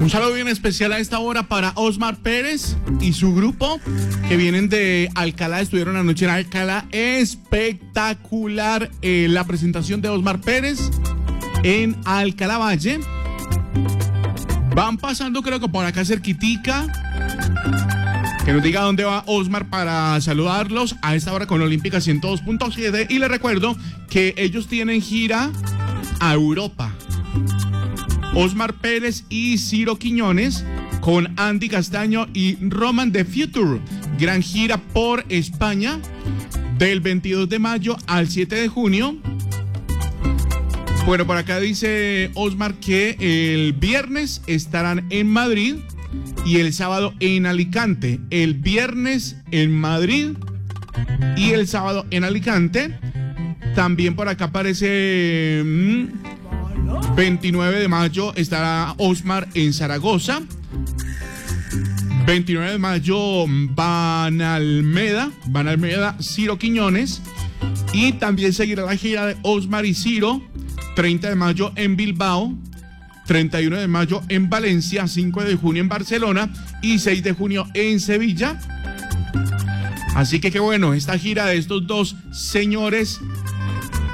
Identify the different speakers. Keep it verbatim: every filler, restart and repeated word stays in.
Speaker 1: Un saludo bien especial a esta hora para Osmar Pérez y su grupo que vienen de Alcalá, estuvieron anoche en Alcalá. Espectacular eh, la presentación de Osmar Pérez en Alcalá Valle. Van pasando creo que por acá cerquitica. Que nos diga dónde va Osmar para saludarlos a esta hora con Olímpica ciento dos punto siete. Y les recuerdo que ellos tienen gira a Europa. Osmar Pérez y Ciro Quiñones con Andy Castaño y Roman The Future. Gran gira por España del veintidós de mayo al siete de junio. Bueno, por acá dice Osmar que el viernes estarán en Madrid y el sábado en Alicante. El viernes en Madrid y el sábado en Alicante. También por acá aparece mmm, veintinueve de mayo estará Osmar en Zaragoza. veintinueve de mayo Van Almeda, Van Almeda, Ciro Quiñones. Y también seguirá la gira de Osmar y Ciro. treinta de mayo en Bilbao, treinta y uno de mayo en Valencia, cinco de junio en Barcelona y seis de junio en Sevilla. Así que qué bueno, esta gira de estos dos señores